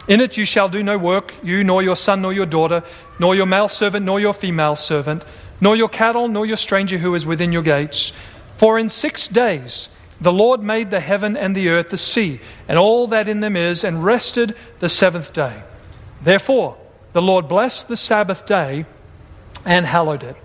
In it you shall do no work, you nor your son nor your daughter, nor your male servant nor your female servant, nor your cattle nor your stranger who is within your gates. For in 6 days the Lord made the heaven and the earth, the sea, and all that in them is, and rested the seventh day. Therefore the Lord blessed the Sabbath day and hallowed it.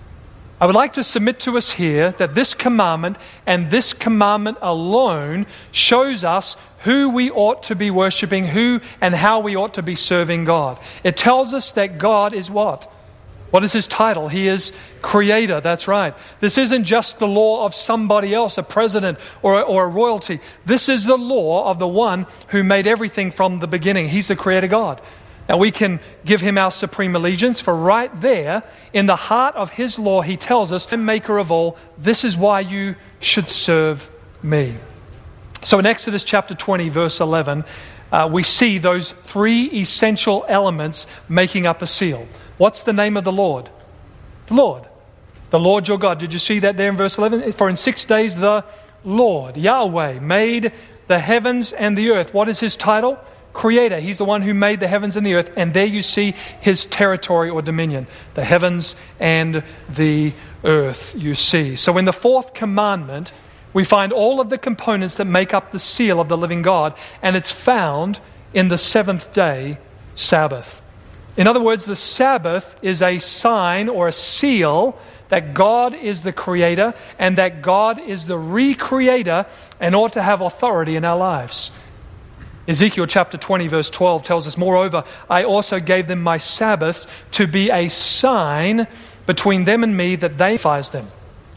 I would like to submit to us here that this commandment and this commandment alone shows us who we ought to be worshiping, who and how we ought to be serving God. It tells us that God is what? What is His title? He is Creator, that's right. This isn't just the law of somebody else, a president or a royalty. This is the law of the one who made everything from the beginning. He's the Creator God. And we can give Him our supreme allegiance, for right there, in the heart of His law, He tells us, I'm maker of all, this is why you should serve me. So in Exodus chapter 20, verse 11, we see those three essential elements making up a seal. What's the name of the Lord? The Lord. The Lord your God. Did you see that there in verse 11? For in 6 days the Lord, Yahweh, made the heavens and the earth. What is His title? Creator. He's the one who made the heavens and the earth. And there you see His territory or dominion. The heavens and the earth, you see. So in the fourth commandment, we find all of the components that make up the seal of the living God. And it's found in the seventh day Sabbath. In other words, the Sabbath is a sign or a seal that God is the Creator and that God is the recreator and ought to have authority in our lives. Ezekiel chapter 20 verse 12 tells us, moreover, I also gave them my Sabbaths to be a sign between them and me that they sanctifies them.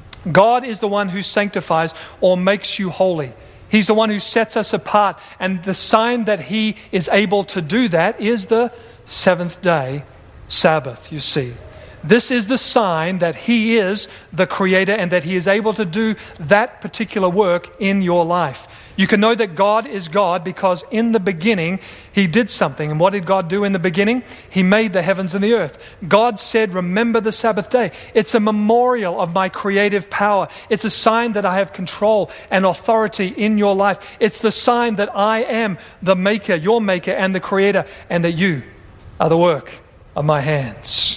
God is the one who sanctifies or makes you holy. He's the one who sets us apart. And the sign that He is able to do that is the seventh day Sabbath, you see. This is the sign that He is the Creator and that He is able to do that particular work in your life. You can know that God is God because in the beginning He did something. And what did God do in the beginning? He made the heavens and the earth. God said, remember the Sabbath day. It's a memorial of my creative power. It's a sign that I have control and authority in your life. It's the sign that I am the maker, your maker, and the Creator, and that you are the work of my hands.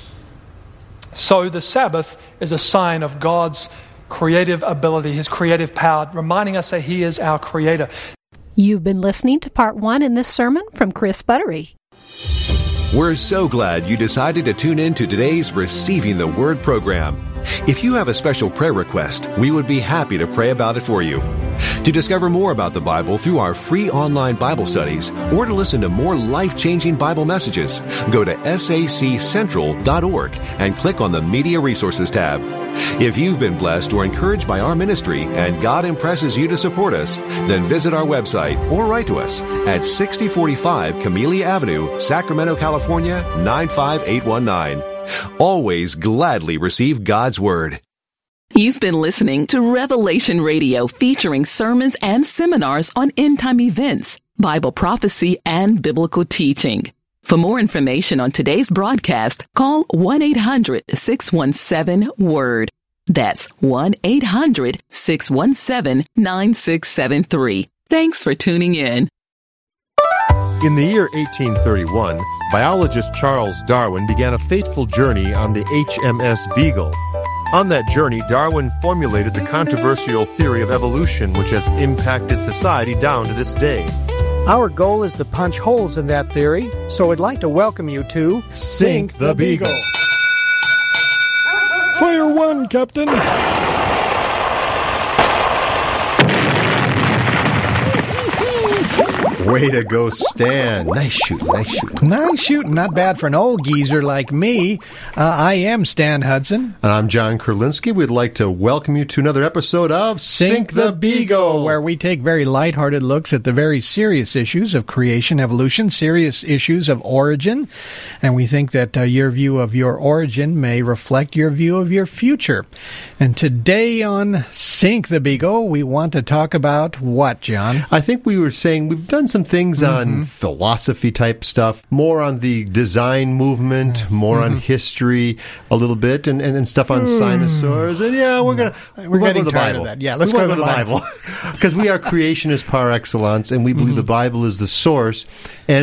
So the Sabbath is a sign of God's creative ability, His creative power, reminding us that He is our Creator. You've been listening to part 1 in this sermon from Chris Buttery. We're so glad you decided to tune in to today's Receiving the Word program. If you have a special prayer request, we would be happy to pray about it for you. To discover more about the Bible through our free online Bible studies, or to listen to more life-changing Bible messages, go to saccentral.org and click on the Media Resources tab. If you've been blessed or encouraged by our ministry and God impresses you to support us, then visit our website or write to us at 6045 Camellia Avenue, Sacramento, California, 95819. Always gladly receive God's Word. You've been listening to Revelation Radio, featuring sermons and seminars on end-time events, Bible prophecy, and biblical teaching. For more information on today's broadcast, call 1-800-617-WORD. That's 1-800-617-9673. Thanks for tuning in. In the year 1831, biologist Charles Darwin began a fateful journey on the HMS Beagle. On that journey, Darwin formulated the controversial theory of evolution, which has impacted society down to this day. Our goal is to punch holes in that theory, so I'd like to welcome you to Sink the Beagle. Fire one, Captain. Way to go, Stan. Nice shooting, nice shooting. Nice shooting. Not bad for an old geezer like me. I am Stan Hudson. And I'm John Kurlinski. We'd like to welcome you to another episode of Sink the Beagle, where we take very lighthearted looks at the very serious issues of creation, evolution, serious issues of origin. And we think that your view of your origin may reflect your view of your future. And today on Sink the Beagle, we want to talk about what, John? I think we were saying we've done some things on philosophy type stuff, more on the design movement, more on history a little bit, and stuff on dinosaurs. And yeah, we're getting to the tired Bible. Of that. Yeah, let's go to the Bible. Because we are creationists par excellence, and we believe the Bible is the source. And